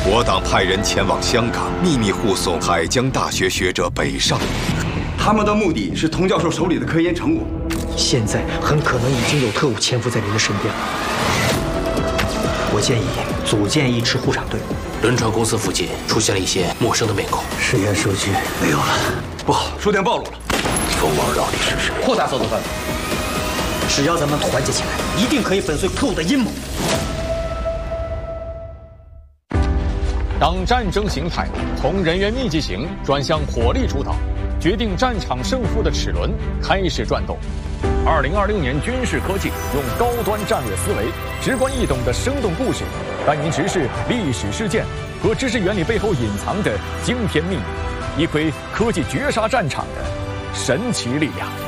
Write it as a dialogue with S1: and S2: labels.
S1: 我党派人前往香港，秘密护送海疆大学学者北上。
S2: 他们的目的是童教授手里的科研成果。
S3: 现在很可能已经有特务潜伏在您的身边了。我建议组建一支护场队。
S4: 轮船公司附近出现了一些陌生的面孔。
S3: 实验数据没有了，
S2: 不好，书店暴露了。
S4: 疯王到底是谁？
S3: 扩大搜索范围。只要咱们团结起来，一定可以粉碎特务的阴谋。
S5: 当战争形态从人员密集型转向火力主导，决定战场胜负的齿轮开始转动。2026年军事科技用高端战略思维、直观易懂的生动故事，带您直视历史事件和知识原理背后隐藏的惊天秘密，一窥科技绝杀战场的神奇力量。